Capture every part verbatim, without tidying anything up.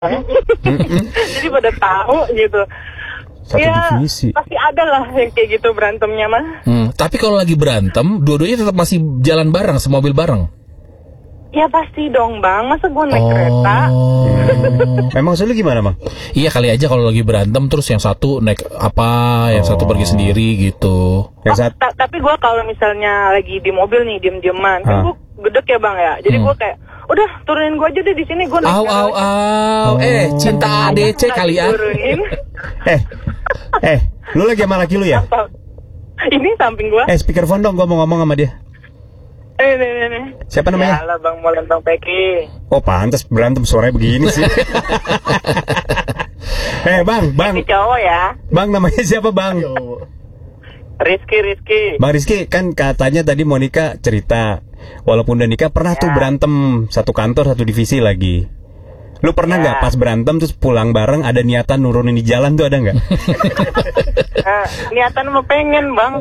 Jadi pada tahu gitu. Satu ya divisi. Pasti ada lah yang kayak gitu berantemnya mah. Hmm, tapi kalau lagi berantem, dua-duanya tetap masih jalan bareng, semobil bareng. Ya pasti dong bang, masa gue naik Oh. kereta. Emang selalu gimana bang? Iya kali aja kalau lagi berantem terus yang satu naik apa, yang satu Oh. pergi sendiri gitu. Yang Oh, saat ta- tapi gue kalau misalnya lagi di mobil nih diem-dieman, kan Ah. gue gedek ya bang ya. Jadi Hmm. gue kayak, udah turunin gue aja deh di sini gue naik. Au au au, eh cinta A D C kali ya. Turunin. Eh Eh lu lagi sama laki lu ya? Apa? Ini samping gue. Eh speakerphone dong, gue mau ngomong sama dia. Eh, nih, nih, nih. Siapa namanya? Yalah bang Molen bang Peki. Oh pantas berantem suaranya begini sih. Eh bang, bang, Ini cowok ya. bang namanya siapa bang? Rizky, Rizky. Bang Rizky, kan katanya tadi Monica cerita walaupun udah nikah pernah tuh Ya. berantem satu kantor satu divisi lagi. Lu pernah nggak Ya. pas berantem terus pulang bareng ada niatan nurunin di jalan tuh ada nggak? Nah, niatan mau pengen bang.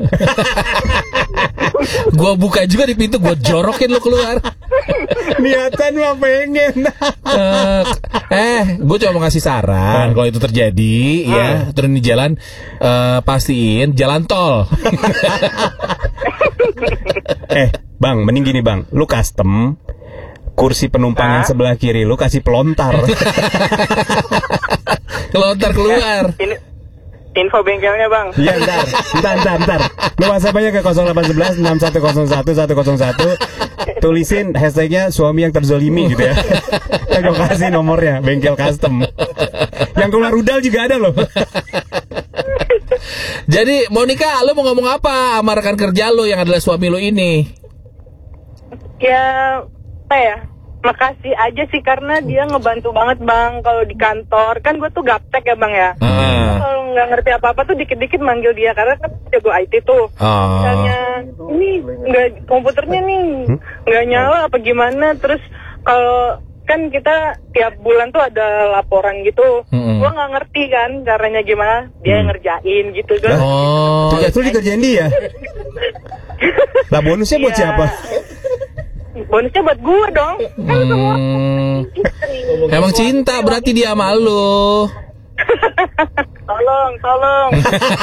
Gua buka juga di pintu, gua jorokin lu keluar. Niatan mah pengen. Eh, eh gue cuma mau ngasih saran kalau itu terjadi ya turun di jalan, eh, pastiin jalan tol. Eh bang, mending gini bang, lu custom kursi penumpang yang sebelah kiri lu kasih pelontar. Kelontar keluar. Ini info bengkelnya bang. Iya ntar, ntar, ntar, ntar. Lu WhatsApp aja ke nol delapan satu satu enam satu nol satu satu nol satu. Tulisin hashtagnya suami yang terzolimi gitu ya. Gue kasih nomornya, bengkel custom. Yang keluar rudal juga ada loh. Jadi Monica, lu mau ngomong apa sama rekan kerja lu yang adalah suami lu ini? Ya apa ya? Makasih aja sih karena dia ngebantu banget bang kalau di kantor. Kan gue tuh gaptek ya bang ya. Ah. Kalau nggak ngerti apa-apa tuh dikit-dikit manggil dia karena kan jago I T tuh. Oh. Misalnya ini nggak komputernya nih nggak nyala apa gimana. Terus kalau kan kita tiap bulan tuh ada laporan gitu. Mm-mm. Gue nggak ngerti kan caranya gimana. Dia yang ngerjain gitu kan. Oh. Tugas lu dikerjain dia. Lah bonusnya buat Iya. siapa? Bonusnya buat gue dong. Kan semua Hmm. istri. Emang cinta berarti dia sama lu. Tolong, tolong.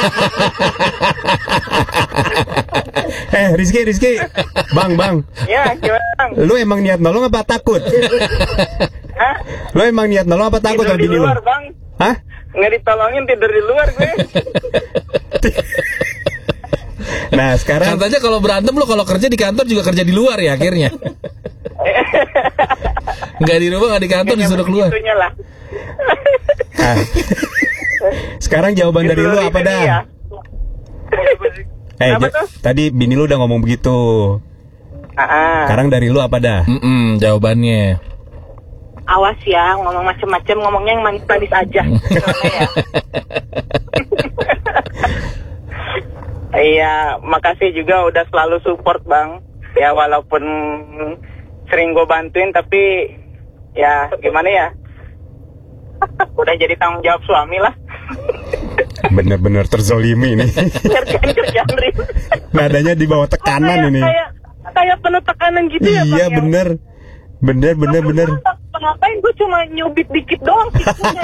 Eh Rizky, Rizky. Bang, bang. Ya, gimana bang? Lu emang niat nolong apa takut? Hah? Lu emang niat nolong apa takut Tidur sama di bini lu? luar bang. Hah? Nggak ditolongin tidur di luar gue. Nah sekarang Katanya kalau berantem lu kalau kerja di kantor juga kerja di luar ya akhirnya. Nggak di rumah, nggak di kantor, disuruh keluar. Itunya lah. ah. Sekarang jawaban dari lu apa dah? Ya. Eh, Apa ja- tuh? tadi bini lu udah ngomong begitu. Ah, Sekarang dari lu apa dah? Mm-mm, jawabannya. awas ya ngomong macem-macem, ngomongnya yang manis-manis aja. ya. Iya, makasih juga udah selalu support bang. Ya walaupun sering gue bantuin tapi ya gimana ya? Udah jadi tanggung jawab suami lah. Bener-bener terzolimi nih. Kerjaan-kerjaan ribet. Nadanya di bawah tekanan kayak, ini. Kayak kayak penuh tekanan gitu ya bang. Iya ya? bener. Bener bener Terus bener. gua ngapain gue cuma nyubit dikit doang sikunya.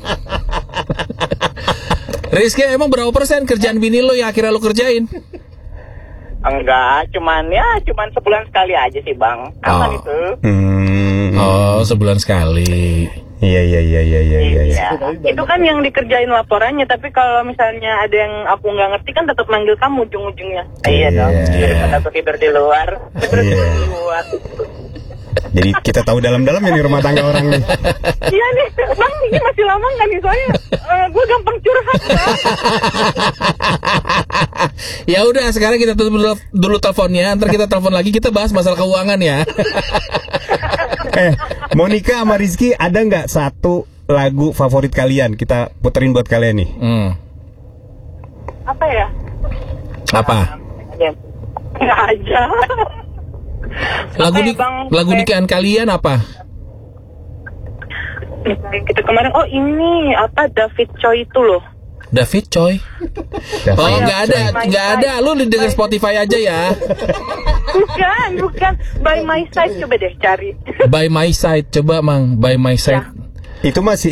Rizky, emang berapa persen kerjaan bini lu yang akhirnya lu kerjain? Enggak, cuman ya cuman sebulan sekali aja sih bang. Aman Oh. itu. Hmm. Oh, sebulan sekali. Iya iya iya iya iya iya. Iya. Itu kan yang dikerjain laporannya, tapi kalau misalnya ada yang aku nggak ngerti kan tetap manggil kamu ujung-ujungnya. Iya dong. Daripada aku tidur di luar, tidur Iya. di luar. Jadi kita tahu dalam-dalam ya nih rumah tangga orang nih. Iya nih, bang ini masih lama nggak nih soalnya? Uh, gue gampang curhat. Bang. Ya udah, sekarang kita tutup dulu, dulu teleponnya. Ntar kita telepon lagi, kita bahas masalah keuangan ya. Eh, Monica sama Rizky ada nggak satu lagu favorit kalian? Kita puterin buat kalian nih. Hmm. Apa ya? Apa? Nggak aja. Lagu Apa ya, di, Bang? lagu nikahan kalian apa? Kita kemarin, oh ini apa David Choi itu loh. David Choi. David Oh, nggak ada, Choi. nggak ada. Lu denger Spotify aja ya. Bukan, bukan. By My Side, coba deh cari. By My Side, coba Mang. By My Side. Itu masih